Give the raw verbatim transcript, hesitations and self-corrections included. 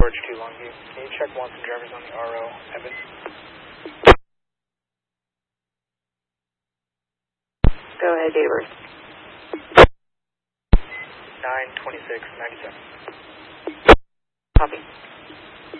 Birch two Longview. Can you check Watson drivers on the R O, Evans? Go ahead, date of birth. nine twenty-six ninety-seven. Copy.